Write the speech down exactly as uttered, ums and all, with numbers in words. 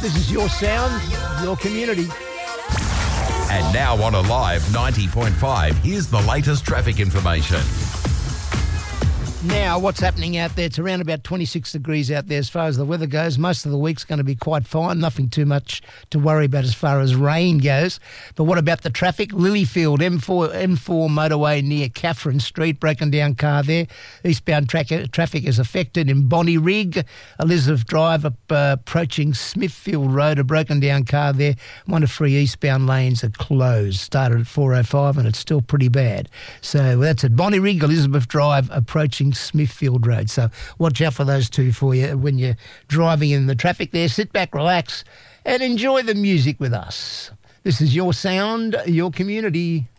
This is your sound, your community. And now on Alive ninety point five, here's the latest traffic information. Now, what's happening out there? It's around about twenty-six degrees out there as far as the weather goes. Most of the week's going to be quite fine. Nothing too much to worry about as far as rain goes. But what about the traffic? Lilyfield, M four, M four motorway near Catherine Street, broken down car there. Eastbound tra- traffic is affected in Bonnyrigg. Elizabeth Drive up, uh, approaching Smithfield Road, a broken down car there. One of three eastbound lanes are closed. Started at four oh five and it's still pretty bad. So that's at Bonnyrigg, Elizabeth Drive, approaching Smithfield Road. So watch out for those two for you when you're driving in the traffic there. Sit back, relax, and enjoy the music with us. This is your sound, your community.